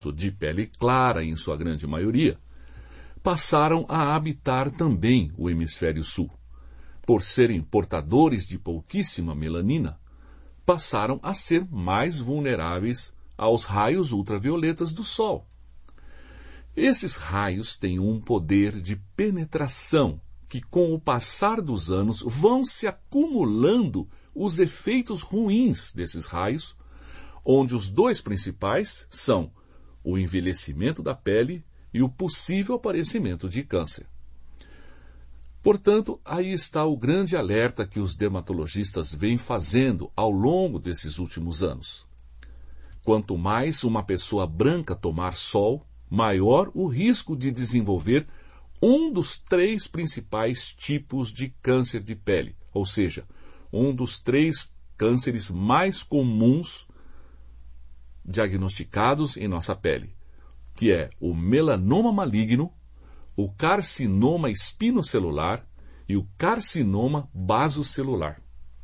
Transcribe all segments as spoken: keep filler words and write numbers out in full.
de pele clara em sua grande maioria, passaram a habitar também o hemisfério sul. Por serem portadores de pouquíssima melanina, passaram a ser mais vulneráveis aos raios ultravioletas do sol. Esses raios têm um poder de penetração que, com o passar dos anos, vão se acumulando os efeitos ruins desses raios, onde os dois principais são o envelhecimento da pele e o possível aparecimento de câncer. Portanto, aí está o grande alerta que os dermatologistas vêm fazendo ao longo desses últimos anos. Quanto mais uma pessoa branca tomar sol, maior o risco de desenvolver um dos três principais tipos de câncer de pele, ou seja, um dos três cânceres mais comuns diagnosticados em nossa pele, que é o melanoma maligno, o carcinoma espinocelular e o carcinoma basocelular.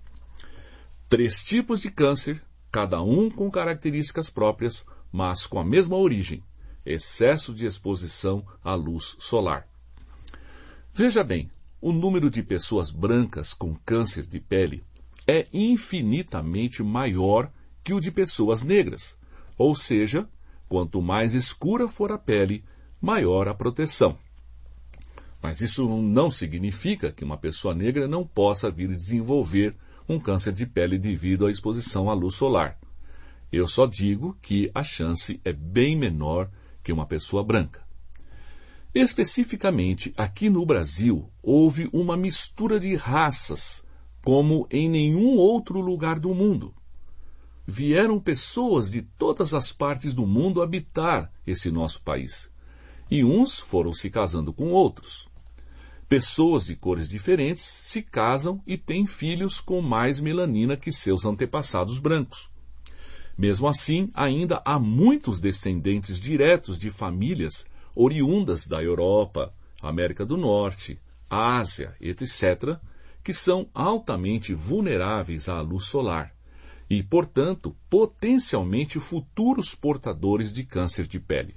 Três tipos de câncer, cada um com características próprias, mas com a mesma origem: excesso de exposição à luz solar. Veja bem, o número de pessoas brancas com câncer de pele é infinitamente maior que o de pessoas negras, ou seja, quanto mais escura for a pele, maior a proteção. Mas isso não significa que uma pessoa negra não possa vir desenvolver um câncer de pele devido à exposição à luz solar. Eu só digo que a chance é bem menor que uma pessoa branca. Especificamente, aqui no Brasil, houve uma mistura de raças, como em nenhum outro lugar do mundo. Vieram pessoas de todas as partes do mundo habitar esse nosso país. E uns foram se casando com outros. Pessoas de cores diferentes se casam e têm filhos com mais melanina que seus antepassados brancos. Mesmo assim, ainda há muitos descendentes diretos de famílias oriundas da Europa, América do Norte, Ásia, etcétera, que são altamente vulneráveis à luz solar e, portanto, potencialmente futuros portadores de câncer de pele.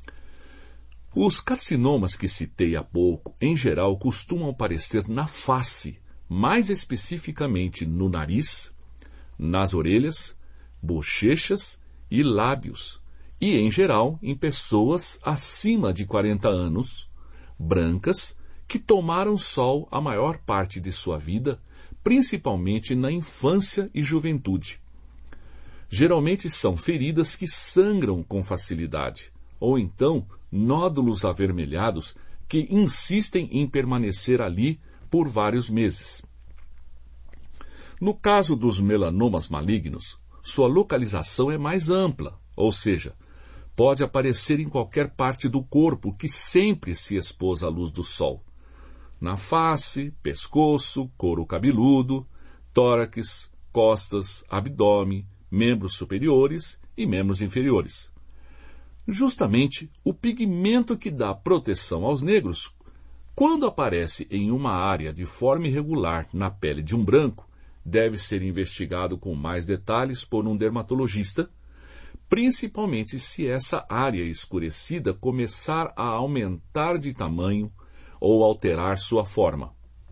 Os carcinomas que citei há pouco, em geral, costumam aparecer na face, mais especificamente no nariz, nas orelhas, bochechas e lábios, e, em geral, em pessoas acima de quarenta anos, brancas, que tomaram sol a maior parte de sua vida, principalmente na infância e juventude. Geralmente são feridas que sangram com facilidade, ou então nódulos avermelhados que insistem em permanecer ali por vários meses. No caso dos melanomas malignos, sua localização é mais ampla, ou seja, pode aparecer em qualquer parte do corpo que sempre se expôs à luz do sol. Na face, pescoço, couro cabeludo, tórax, costas, abdômen, membros superiores e membros inferiores. Justamente o pigmento que dá proteção aos negros, quando aparece em uma área de forma irregular na pele de um branco, deve ser investigado com mais detalhes por um dermatologista, principalmente se essa área escurecida começar a aumentar de tamanho ou alterar sua forma.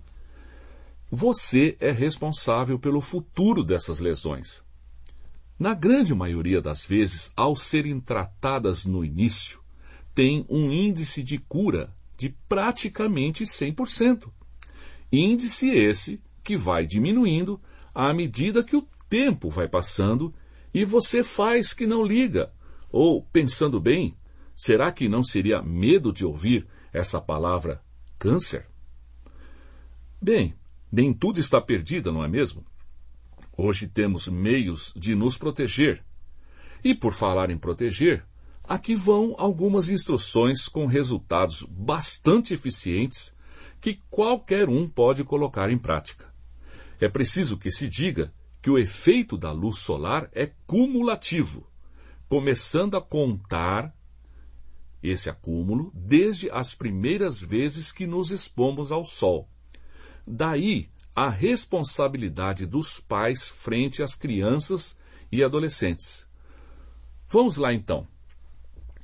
Você é responsável pelo futuro dessas lesões. Na grande maioria das vezes, ao serem tratadas no início, tem um índice de cura de praticamente cem por cento. Índice esse que vai diminuindo à medida que o tempo vai passando e você faz que não liga. Ou, pensando bem, será que não seria medo de ouvir essa palavra câncer? Bem, nem tudo está perdido, não é mesmo? Hoje temos meios de nos proteger. E por falar em proteger, aqui vão algumas instruções com resultados bastante eficientes que qualquer um pode colocar em prática. É preciso que se diga que o efeito da luz solar é cumulativo, começando a contar esse acúmulo desde as primeiras vezes que nos expomos ao sol. Daí a responsabilidade dos pais frente às crianças e adolescentes. Vamos lá então.